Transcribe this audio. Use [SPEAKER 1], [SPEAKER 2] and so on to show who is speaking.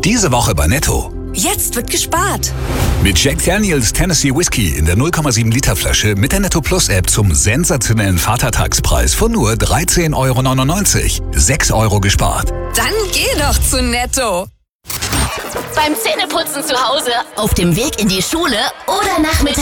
[SPEAKER 1] Diese Woche bei Netto.
[SPEAKER 2] Jetzt wird gespart.
[SPEAKER 1] Mit Jack Daniels Tennessee Whiskey in der 0,7 Liter Flasche mit der Netto Plus App zum sensationellen Vatertagspreis von nur 13,99 €. 6 € gespart.
[SPEAKER 2] Dann geh doch zu Netto.
[SPEAKER 3] Beim Zähneputzen zu Hause, auf dem Weg in die Schule oder nachmittags